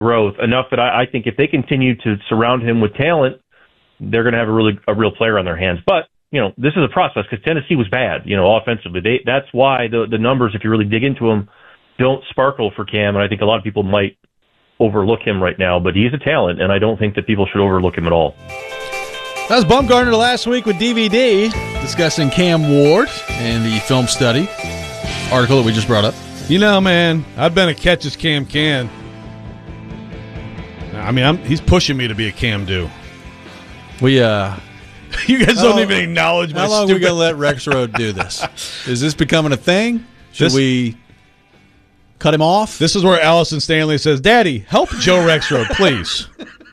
growth enough that I think if they continue to surround him with talent, they're going to have a real player on their hands. But this is a process because Tennessee was bad, offensively. That's why the numbers, if you really dig into them, don't sparkle for Cam, and I think a lot of people might overlook him right now, but he's a talent, and I don't think that people should overlook him at all. That was Bumgarner last week with DVD discussing Cam Ward and the film study article that we just brought up. Man, I've been a catch as Cam can. I mean, he's pushing me to be a Cam do. We you guys don't even acknowledge my How long are we going to let Rexroad do this? Is this becoming a thing? Should we cut him off? This is where Allison Stanley says, Daddy, help Joe Rexroad, please.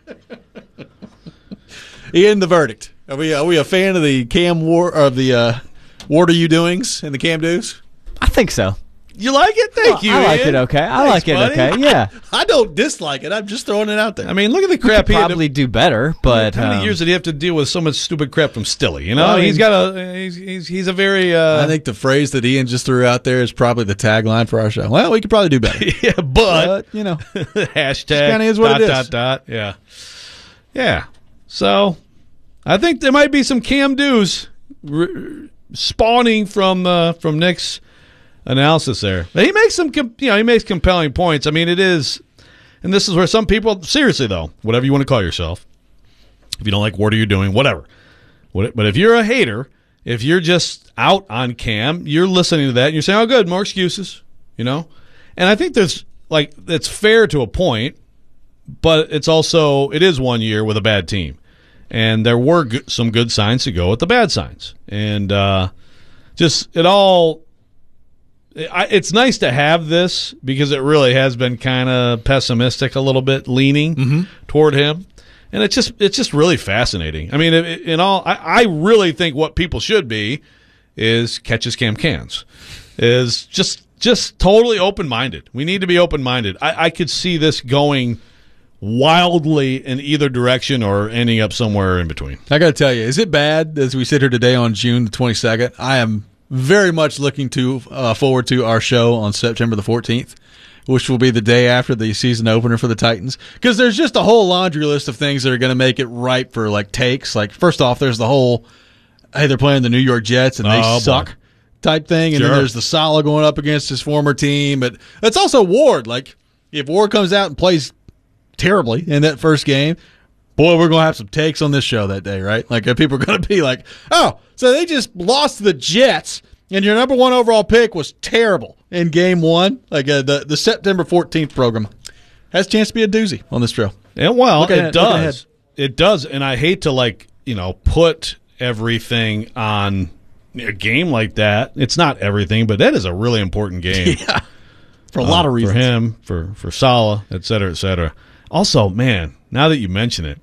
Ian, the verdict. Are we a fan of the Cam Ward, of the Ward are you doings and the Cam do's? I think so. You like it? Thank you, I like Ian. it okay. I Thanks, like it buddy. okay, yeah. I don't dislike it. I'm just throwing it out there. I mean, look at the We crap could probably do better, but how many years did he have to deal with so much stupid crap from Stilly? Well, I mean, he's a very. I think the phrase that Ian just threw out there is probably the tagline for our show. Well, we could probably do better. Yeah, but hashtag kinda is what it is. Yeah. So, I think there might be some Cam do's spawning from Nick's analysis there. But he makes he makes compelling points. I mean, it is, and this is where some people, seriously though, whatever you want to call yourself, if you don't like what are you doing, whatever. But if you're a hater, if you're just out on Cam, you're listening to that and you're saying, oh, good, more excuses, And I think there's it's fair to a point, but it is 1 year with a bad team. And there were some good signs to go with the bad signs. And it's nice to have this because it really has been kind of pessimistic a little bit, leaning toward him. And it's just really fascinating. I mean, I really think what people should be is catches Cam cans, is just totally open-minded. We need to be open-minded. I could see this going wildly in either direction or ending up somewhere in between. I got to tell you, is it bad as we sit here today on June the 22nd? I am very much looking forward to our show on September the 14th, which will be the day after the season opener for the Titans. Because there's just a whole laundry list of things that are going to make it ripe for takes. First off, there's the whole, hey, they're playing the New York Jets and they suck type thing. And then there's the Saleh going up against his former team. But it's also Ward. If Ward comes out and plays terribly in that first game, boy, we're going to have some takes on this show that day, right? People are going to be like, oh, so they just lost to the Jets, and your number one overall pick was terrible in game one. The September 14th program has a chance to be a doozy on this trail. And it does. It does, and I hate to, put everything on a game like that. It's not everything, but that is a really important game. Yeah, for a lot of reasons. For him, for Saleh, et cetera, et cetera. Also, man, now that you mention it,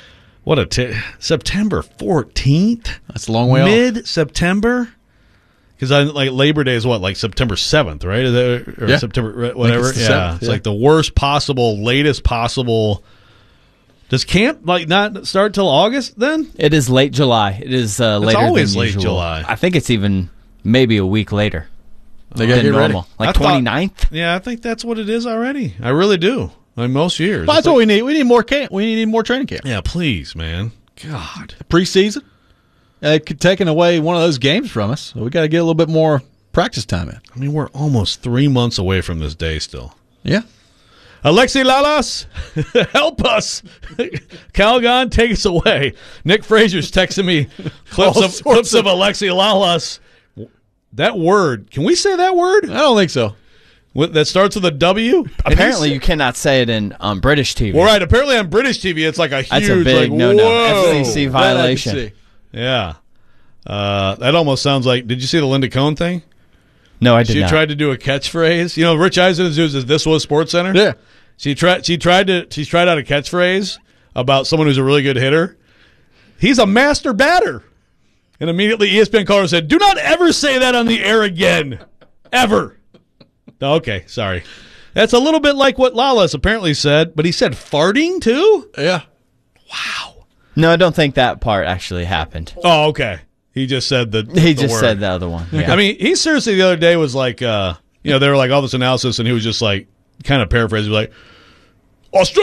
September 14th? That's a long way off. Mid-September? Because Labor Day is September 7th, right? Or September, whatever. Yeah, it's the worst possible, latest possible. Does camp not start till August then? It is late July. It is later It's always than late usual. July. I think it's even maybe a week later. They got to get normal. ready. 29th? Yeah, I think that's what it is already. I really do. Most years. Well, that's what we need. We need more camp. We need more training camp. Yeah, please, man. God. Preseason. Taking away one of those games from us. So we got to get a little bit more practice time in. I mean, we're almost 3 months away from this day still. Yeah. Alexi Lalas, help us. Calgon, take us away. Nick Frazier's texting me clips of Alexi Lalas. That word. Can we say that word? I don't think so. That starts with a W? Apparently, you cannot say it in British TV. Well, right. Apparently, on British TV, it's a huge, that's a big no-no. FCC violation. Yeah. That almost sounds like, did you see the Linda Cohn thing? No, I did not. She tried to do a catchphrase. Rich Eisen is This Was Sports Center? Yeah. She tried out a catchphrase about someone who's a really good hitter. He's a master batter. And immediately ESPN caller said, do not ever say that on the air again. Ever. Okay, sorry. That's a little bit like what Lalas apparently said, but he said farting too? Yeah. Wow. No, I don't think that part actually happened. Oh, okay. He just said the word. Said the other one. Yeah. I mean, he seriously the other day was they were all this analysis, and he was just kind of paraphrasing, Australia.